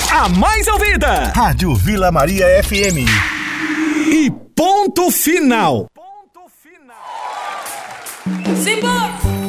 a mais ouvida. Rádio Vila Maria FM. E ponto final. Simbora!